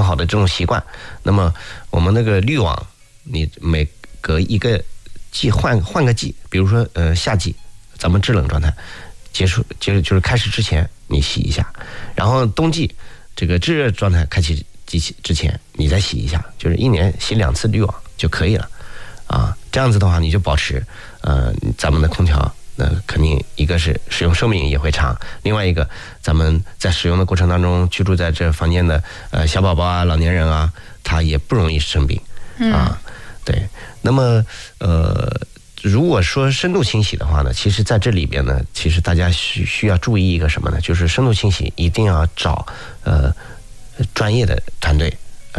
好的这种习惯。那么我们那个滤网，你每隔一个季换个季，比如说夏季咱们制冷状态就是开始之前你洗一下，然后冬季这个制热状态开启机器之前你再洗一下，就是1年洗2次滤网就可以了啊。这样子的话你就保持咱们的空调那肯定一个是使用寿命也会长，另外一个咱们在使用的过程当中，居住在这房间的小宝宝啊、老年人啊，他也不容易生病啊。对，那么如果说深度清洗的话呢，其实在这里边呢，其实大家需要注意一个什么呢？就是深度清洗一定要找专业的团队，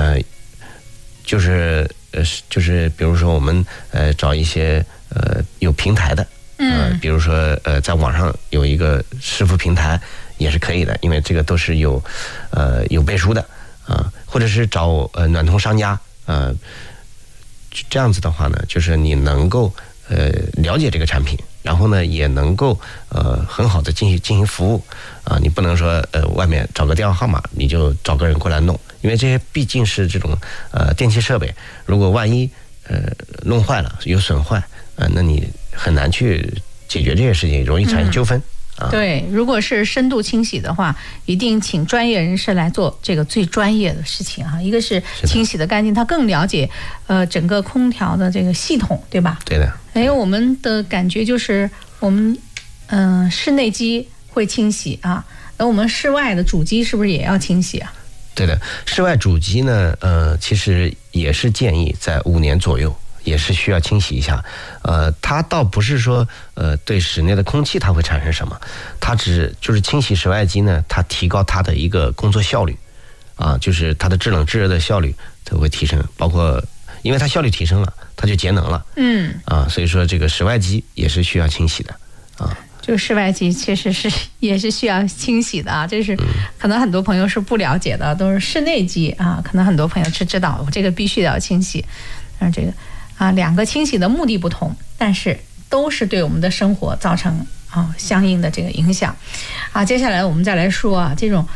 就是比如说我们找一些有平台的。比如说在网上有一个师傅平台也是可以的，因为这个都是有背书的或者是找暖通商家这样子的话呢，就是你能够了解这个产品，然后呢也能够很好的进行服务你不能说外面找个电话号码你就找个人过来弄，因为这些毕竟是这种电器设备，如果万一弄坏了有损坏那你很难去解决这些事情，容易产生纠纷对，如果是深度清洗的话，一定请专业人士来做这个最专业的事情一个是清洗的干净，他更了解整个空调的这个系统，对吧？ 对的。 我们的感觉就是我们室内机会清洗那我们室外的主机是不是也要清洗啊？ 对的，室外主机呢其实也是建议在5年左右也是需要清洗一下，它倒不是说对室内的空气它会产生什么，它就是清洗室外机呢，它提高它的一个工作效率就是它的制冷制热的效率它会提升，包括因为它效率提升了，它就节能了，所以说这个室外机也是需要清洗的就室外机其实也是需要清洗的这是可能很多朋友是不了解的，都是室内机可能很多朋友是知道我这个必须要清洗，但是这个两个清洗的目的不同，但是都是对我们的生活造成相应的这个影响接下来我们再来说这种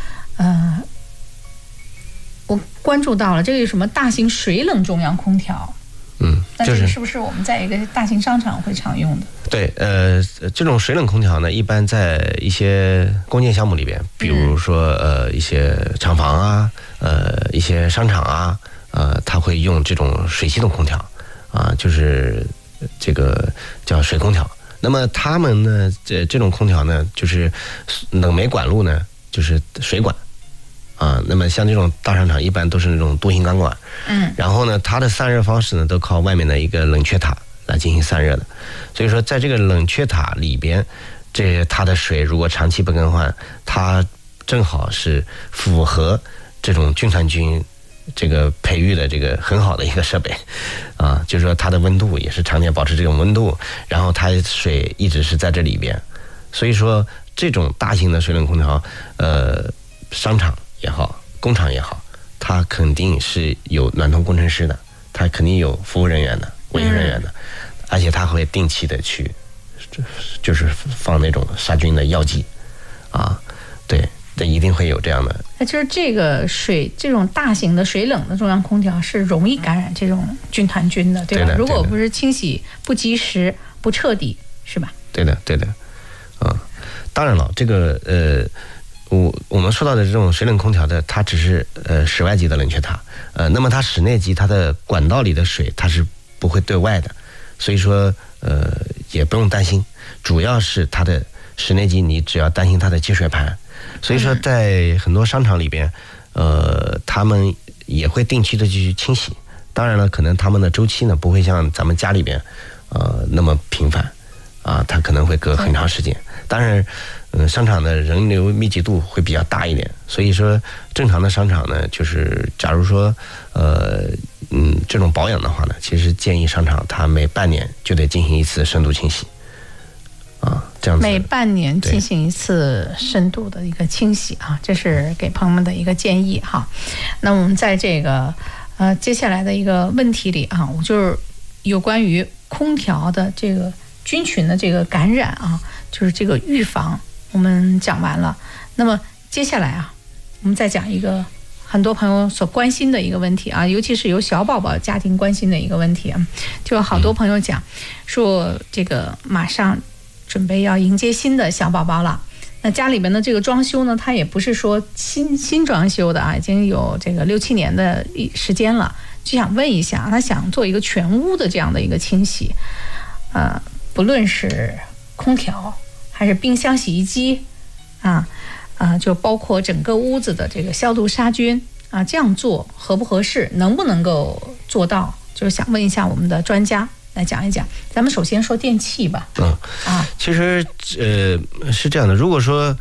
我关注到了这个有什么大型水冷中央空调，那这个是不是我们在一个大型商场会常用的？ 对，这种水冷空调呢，一般在一些公建项目里边，比如说一些厂房一些商场它会用这种水系统空调就是这个叫水空调。那么他们呢，这种空调呢，就是冷媒管路呢，就是水管那么像这种大商场一般都是那种多型钢管，然后呢，它的散热方式呢，都靠外面的一个冷却塔来进行散热的。所以说，在这个冷却塔里边，它的水如果长期不更换，它正好是符合这种菌团菌这个培育的这个很好的一个设备就是说它的温度也是常年保持这种温度，然后它水一直是在这里边。所以说这种大型的水冷空调商场也好工厂也好，它肯定是有暖通工程师的，它肯定有服务人员的维修人员的，而且它会定期的去就是放那种杀菌的药剂对，那一定会有这样的。 就是这种大型的水冷的中央空调是容易感染这种菌团菌的，对吧？如果不是清洗不及时不彻底，是吧？ 对的当然了，这个我们说到的这种水冷空调的，它只是室外机的冷却塔，那么它室内机它的管道里的水它是不会对外的，所以说也不用担心，主要是它的室内机你只要担心它的接水盘。所以说在很多商场里边他们也会定期的去清洗，当然了可能他们的周期呢不会像咱们家里边那么频繁它可能会隔很长时间。当然商场的人流密集度会比较大一点，所以说正常的商场呢，就是假如说这种保养的话呢，其实建议商场它每半年就得进行一次深度清洗这样子。 每半年进行一次深度的一个清洗这是给朋友们的一个建议那我们在这个接下来的一个问题里我就是有关于空调的这个菌群的这个感染就是这个预防我们讲完了，那么接下来我们再讲一个很多朋友所关心的一个问题啊，尤其是有小宝宝家庭关心的一个问题啊，就有好多朋友讲说这个马上准备要迎接新的小宝宝了。那家里面的这个装修呢，它也不是说新装修的啊，已经有这个6、7年的时间了，就想问一下，他想做一个全屋的这样的一个清洗，不论是空调还是冰箱、洗衣机就包括整个屋子的这个消毒杀菌啊，这样做合不合适，能不能够做到？就是想问一下我们的专家来讲一讲。咱们首先说电器吧。 其实是这样的，如果说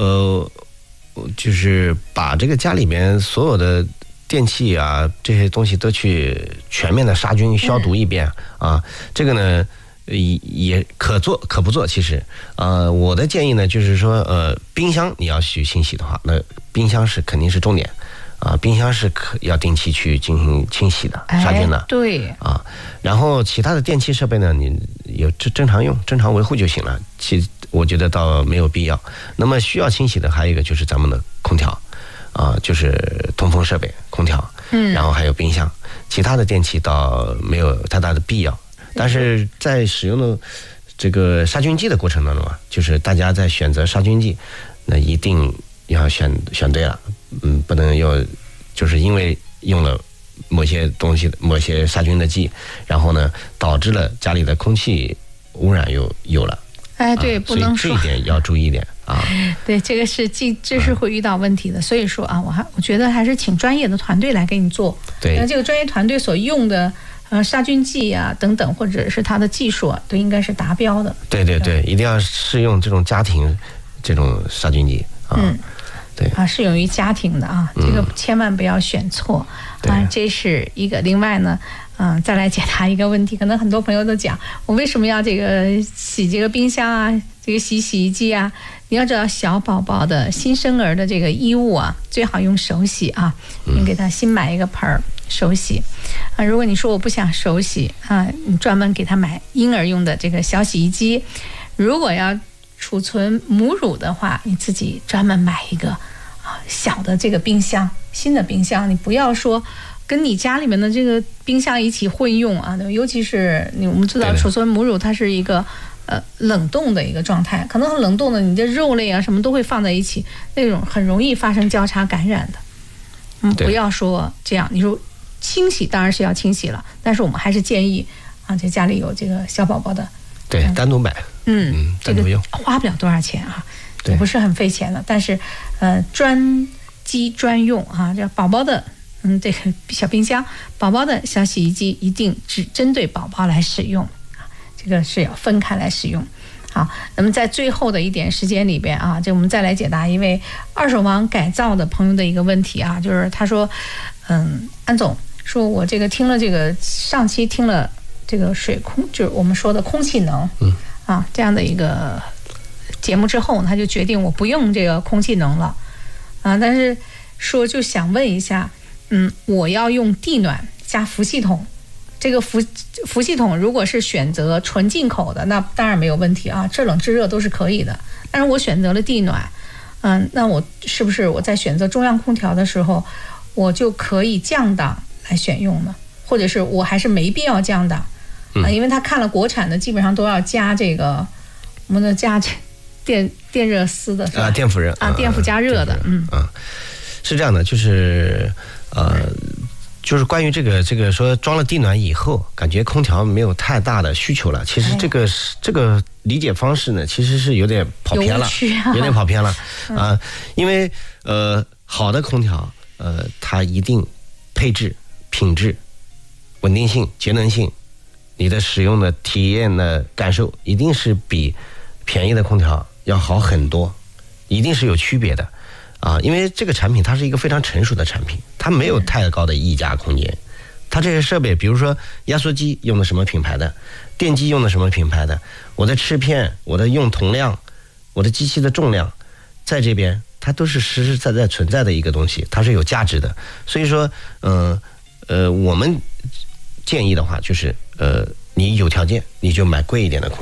就是把这个家里面所有的电器啊这些东西都去全面的杀菌消毒一遍这个呢也可做可不做。其实我的建议呢就是说冰箱你要去清洗的话，那冰箱是肯定是重点冰箱是要定期去进行清洗的，杀菌的。 对然后其他的电器设备呢，你有正常用、正常维护就行了。我觉得倒没有必要。那么需要清洗的还有一个就是咱们的空调就是通风设备、空调，然后还有冰箱，其他的电器倒没有太大的必要。但是在使用的这个杀菌剂的过程当中就是大家在选择杀菌剂，那一定要选对了，不能就是因为用了某些东西、某些杀菌的剂，然后呢导致了家里的空气污染又有了。 对，不能说， 所以这一点要注意一点对，这个这是会遇到问题的。所以说我觉得还是请专业的团队来给你做。 对， 那这个专业团队所用的杀菌剂等等，或者是它的技术都应该是达标的。 对，一定要适用这种家庭这种杀菌剂对适用于家庭的这个千万不要选错这是一个。另外呢再来解答一个问题，可能很多朋友都讲，我为什么要这个洗这个冰箱这个洗衣机你要知道，小宝宝的新生儿的这个衣物最好用手洗你给他新买一个盆儿手洗如果你说我不想手洗你专门给他买婴儿用的这个小洗衣机。如果要储存母乳的话，你自己专门买一个小的这个冰箱，新的冰箱，你不要说跟你家里面的这个冰箱一起混用尤其是我们知道储存母乳它是一个冷冻的一个状态，可能很冷冻的，你的肉类什么都会放在一起，那种很容易发生交叉感染的。不要说这样。你说清洗当然是要清洗了，但是我们还是建议这家里有这个小宝宝的， 对，单独买，单独用， 花不了多少钱也不是很费钱的。但是专机专用这宝宝的这个小冰箱、宝宝的小洗衣机一定只针对宝宝来使用这个是要分开来使用。好，那么在最后的一点时间里边就我们再来解答一位二手房改造的朋友的一个问题就是他说安总说，我这个听了这个上期听了这个水空，就是我们说的空气能这样的一个节目之后，他就决定我不用这个空气能了但是说就想问一下我要用地暖加氟系统，这个氟系统如果是选择纯进口的，那当然没有问题制冷制热都是可以的。但是我选择了地暖那我是不是我在选择中央空调的时候，我就可以降档来选用呢？或者是我还是没必要降档因为他看了国产的基本上都要加这个我们的加电热丝的电辅热电辅加热的是这样的，就是就是关于这个说装了地暖以后，感觉空调没有太大的需求了。其实这个理解方式呢，其实是有点跑偏了，有点跑偏了因为好的空调它一定配置、品质、稳定性、节能性，你的使用的体验的感受一定是比便宜的空调要好很多，一定是有区别的因为这个产品它是一个非常成熟的产品，它没有太高的溢价空间。它这些设备，比如说压缩机用的什么品牌的，电机用的什么品牌的，我的吃片、我的用铜量、我的机器的重量，在这边它都是实实在在存在的一个东西，它是有价值的。所以说我们建议的话就是你有条件你就买贵一点的空调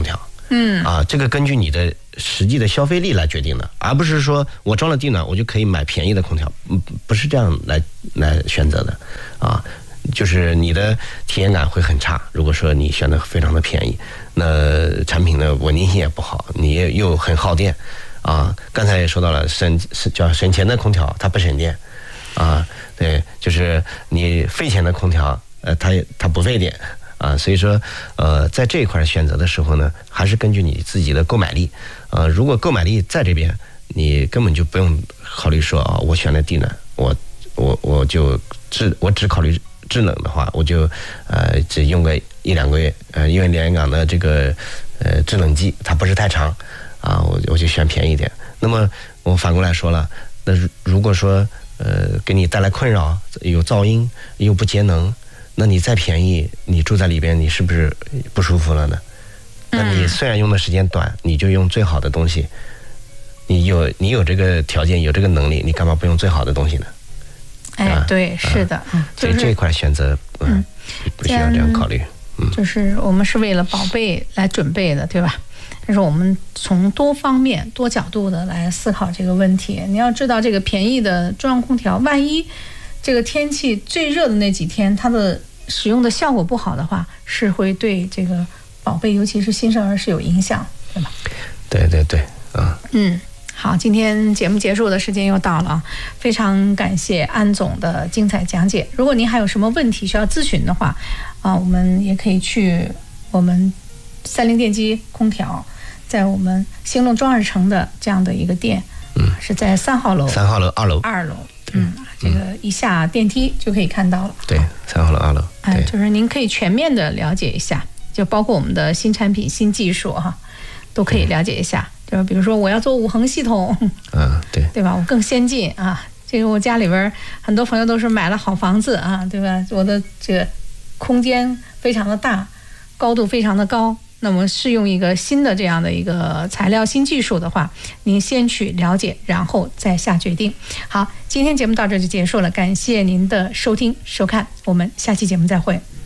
这个根据你的实际的消费力来决定的，而不是说我装了地暖我就可以买便宜的空调，不是这样来选择的啊。就是你的体验感会很差。如果说你选的非常的便宜，那产品的稳定性也不好，你也又很耗电啊。刚才也说到了省钱的空调，它不省电啊。对，就是你费钱的空调，它不费电啊。所以说在这一块选择的时候呢，还是根据你自己的购买力。如果购买力在这边，你根本就不用考虑说我选了地暖，我只考虑制冷的话，我就只用个1-2个月，因为连港的这个制冷季它不是太长啊，我就选便宜一点。那么我反过来说了，那如果说给你带来困扰，有噪音又不节能，那你再便宜，你住在里边，你是不是不舒服了呢？那你虽然用的时间短，你就用最好的东西，你有这个条件，有这个能力，你干嘛不用最好的东西呢？ 对，是的， 所以这一块选择，不需要这样考虑。 就是我们是为了宝贝来准备的，对吧？但是我们从多方面、多角度的来思考这个问题。你要知道，这个便宜的中央空调，万一这个天气最热的那几天，它的使用的效果不好的话，是会对这个宝贝，尤其是新生儿是有影响，对吧？ 对， 好，今天节目结束的时间又到了，非常感谢安总的精彩讲解。如果您还有什么问题需要咨询的话，我们也可以去我们三菱电机空调，在我们兴隆中2城的这样的一个店，是在3号楼 2楼 2楼，这个一下电梯就可以看到了。 对，3号楼2楼， 就是您可以全面的了解一下，就包括我们的新产品、新技术都可以了解一下。就是比如说我要做5恒系统，对吧？我更先进啊！这个我家里边很多朋友都是买了好房子啊，对吧？我的这个空间非常的大，高度非常的高。那么试用一个新的这样的一个材料、新技术的话，您先去了解，然后再下决定。好，今天节目到这就结束了，感谢您的收听收看，我们下期节目再会。